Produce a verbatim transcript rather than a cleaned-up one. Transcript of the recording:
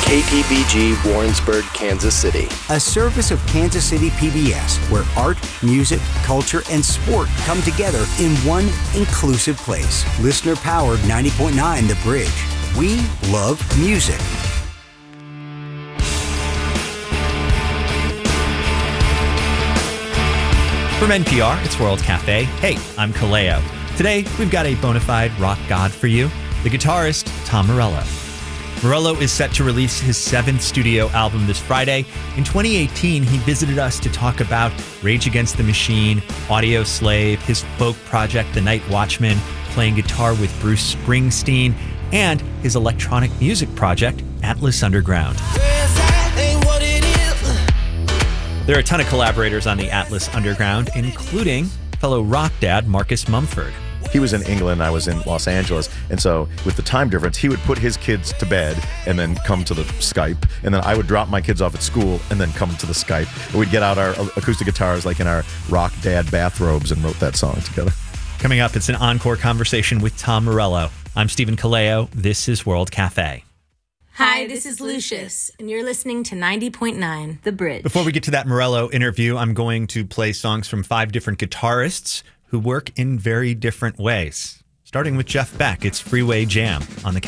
K T B G Warrensburg, Kansas City. A service of Kansas City P B S, where art, music, culture, and sport come together in one inclusive place. Listener-powered ninety point nine The Bridge. We love music. From N P R, it's World Cafe. Hey, I'm Kaleo. Today, we've got a bona fide rock god for you, the guitarist Tom Morello. Morello is set to release his seventh studio album this Friday. In twenty eighteen, he visited us to talk about Rage Against the Machine, Audio Slave, his folk project, The Night Watchman, playing guitar with Bruce Springsteen, and his electronic music project, Atlas Underground. There are a ton of collaborators on the Atlas Underground, including fellow rock dad Marcus Mumford. He was in England, I was in Los Angeles, and so with the time difference, he would put his kids to bed and then come to the Skype, and then I would drop my kids off at school and then come to the Skype. And we'd get out our acoustic guitars like in our rock dad bathrobes and wrote that song together. Coming up, it's an encore conversation with Tom Morello. I'm Stephen Kaleo. This is World Cafe. Hi, this is Lucius, and you're listening to ninety point nine The Bridge. Before we get to that Morello interview, I'm going to play songs from five different guitarists who work in very different ways. Starting with Jeff Beck, it's Freeway Jam on the